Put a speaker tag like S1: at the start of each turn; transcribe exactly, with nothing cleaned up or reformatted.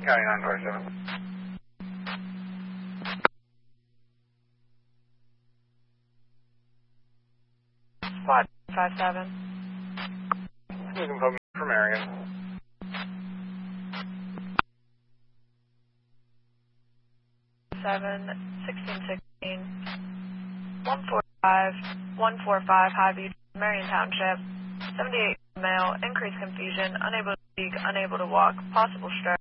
S1: County nine twenty-seven.
S2: Squad five seven.
S1: You can put me for Marion.
S2: Seven sixteen sixteen one four five one four five Highview, Marion Township. Seventy-eight male, increased confusion, unable to speak, unable to walk, possible stroke.